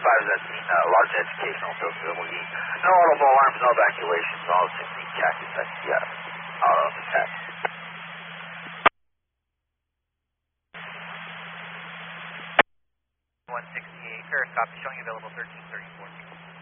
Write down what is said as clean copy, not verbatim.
is at scene, large educational facility. No audible alarms, no evacuations, all 16 Cactus SCS. Out of attack. 168, Paris copy, showing available 1334.